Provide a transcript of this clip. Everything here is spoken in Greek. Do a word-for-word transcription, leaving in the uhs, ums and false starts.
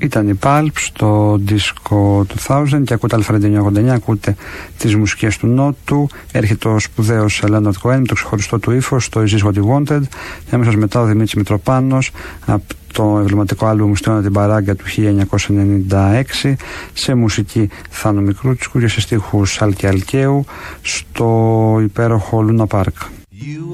Ήταν η Pulp στο Disco δύο χιλιάδες και ακούτε Αλφα εννιακόσια ογδόντα εννιά, ακούτε τις μουσικές του Νότου. Έρχεται ο σπουδαίος Leonard Cohen με το ξεχωριστό του ύφος, το Is This What You Wanted, και αμέσως μετά ο Δημήτρης Μητροπάνος από το εμβληματικό άλμπουμ «Στιώνα την παράγκα» του χίλια εννιακόσια ενενήντα έξι, σε μουσική Θάνο Μικρούτσικου και σε στίχους Σάλκη Αλκαίου, στο υπέροχο Λούνα Πάρκ.